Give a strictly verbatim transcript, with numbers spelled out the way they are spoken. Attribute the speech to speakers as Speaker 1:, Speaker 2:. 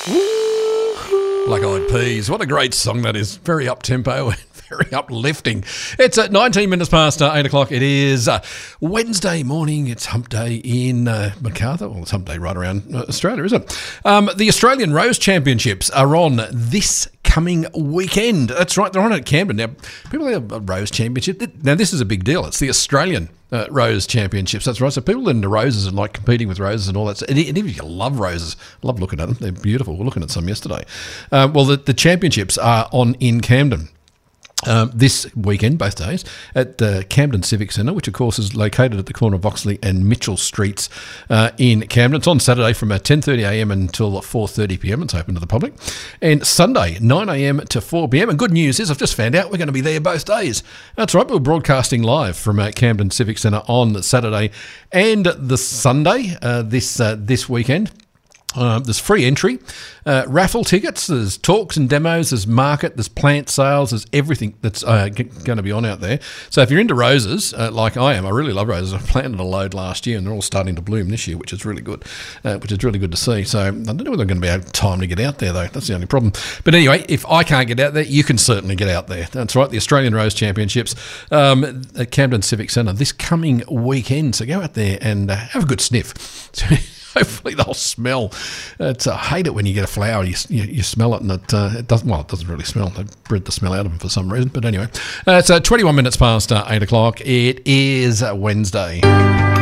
Speaker 1: Black Eyed Peas. What a great song that is. Very up-tempo and very uplifting. It's at nineteen minutes past uh, eight o'clock. It is uh, Wednesday morning. It's hump day in uh, Macarthur. Well, it's hump day right around uh, Australia, isn't it? Um, the Australian Rose Championships are on this coming weekend. That's right. They're on at Camden. Now, people have a Rose Championship. Now, this is a big deal. It's the Australian Uh, Rose Championships. That's right. So people into roses and like competing with roses and all that. And even if you love roses, I love looking at them. They're beautiful. We're looking at some yesterday. Uh, well, the, the championships are on in Camden. Um, this weekend, both days, at the Camden Civic Centre, which of course is located at the corner of Oxley and Mitchell Streets uh, in Camden. It's on Saturday from uh, ten thirty a m until four thirty p m. It's open to the public. And Sunday, nine a m to four p m. And good news is I've just found out we're going to be there both days. That's right, we're broadcasting live from uh, Camden Civic Centre on Saturday and the Sunday uh, this uh, this weekend. Uh, there's free entry, uh, raffle tickets, there's talks and demos, there's market, there's plant sales, there's everything that's uh, g- going to be on out there. So if you're into roses, uh, like I am, I really love roses. I planted a load last year and they're all starting to bloom this year, which is really good, uh, which is really good to see. So I don't know whether I'm going to be able time to get out there though. That's the only problem. But anyway, if I can't get out there, you can certainly get out there. That's right, the Australian Rose Championships um, at Camden Civic Centre this coming weekend. So go out there and uh, have a good sniff. Hopefully they'll smell. It's, I hate it when you get a flower, you you, you smell it and it, uh, it doesn't, well, it doesn't really smell. They bred the smell out of them for some reason. But anyway, uh, it's uh, twenty-one minutes past uh, eight o'clock. It is Wednesday.